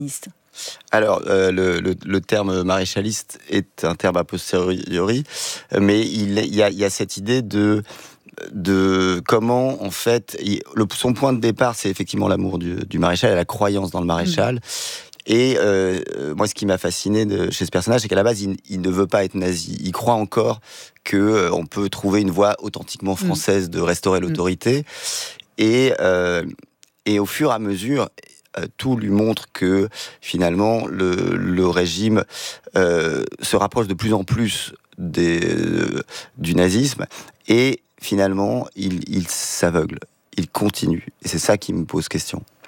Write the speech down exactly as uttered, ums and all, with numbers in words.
Alors, euh, le, le, le terme maréchaliste est un terme a posteriori, mais il, il, y a, il y a cette idée de, de comment, en fait, il, le, son point de départ, c'est effectivement l'amour du, du maréchal et la croyance dans le maréchal. Mmh. Et euh, moi, ce qui m'a fasciné de, chez ce personnage, c'est qu'à la base, il, il ne veut pas être nazi. Il croit encore qu'on euh, peut trouver une voie authentiquement française de restaurer mmh. l'autorité. Et, euh, et au fur et à mesure, euh, tout lui montre que finalement, le, le régime euh, se rapproche de plus en plus des, euh, du nazisme. Et finalement, il, il s'aveugle. Il continue. Et c'est ça qui me pose question.